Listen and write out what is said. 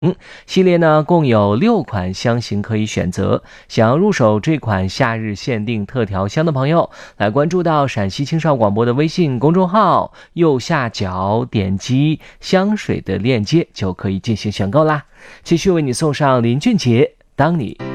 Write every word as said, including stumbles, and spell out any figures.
嗯，系列呢共有六款香型可以选择。想要入手这款夏日限定特调香的朋友，来关注到陕西青少广播的微信公众号，右下角点击香水的链接就可以进行选购啦。继续为你送上林俊杰《当你